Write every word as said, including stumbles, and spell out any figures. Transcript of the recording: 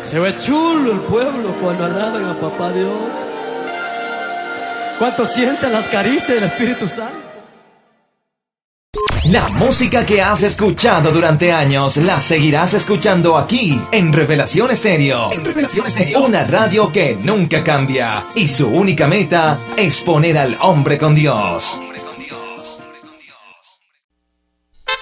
Se ve chulo el pueblo cuando alaban a Papá Dios. ¿Cuánto sienten las caricias del Espíritu Santo? La música que has escuchado durante años la seguirás escuchando aquí en Revelación Estéreo. En Revelación Estéreo, una radio que nunca cambia y su única meta es poner al hombre con Dios.